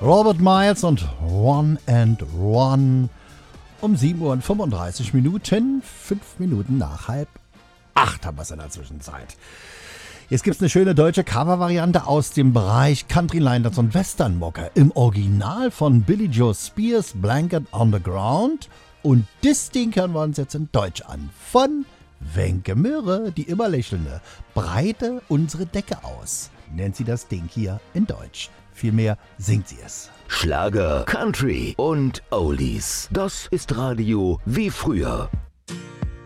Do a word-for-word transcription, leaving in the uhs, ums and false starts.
Robert Miles und One and One um sieben Uhr und fünfunddreißig Minuten, fünf Minuten nach halb acht haben wir es in der Zwischenzeit. Jetzt gibt es eine schöne deutsche Cover-Variante aus dem Bereich Country Liners und Western Mucke im Original von Billy Joe Spears, Blanket on the Ground. Und das Ding hören wir uns jetzt in Deutsch an. Von Wenke Möhre, die immer lächelnde. Breite unsere Decke aus, nennt sie das Ding hier in Deutsch. Vielmehr singt sie es. Schlager, Country und Oldies. Das ist Radio wie früher.